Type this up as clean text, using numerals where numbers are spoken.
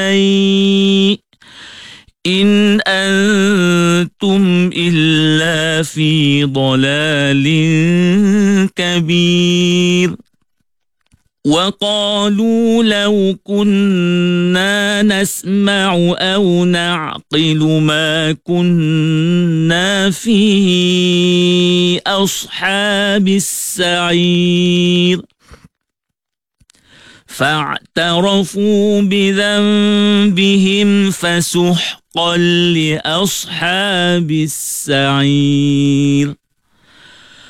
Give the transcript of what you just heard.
إن أنتم إلا في ضلال كبير. وقالوا لو كنا نسمع أو نعقل ما كنا في أصحاب السعير. فاعترفوا بذنبهم فسحقا لأصحاب السعير.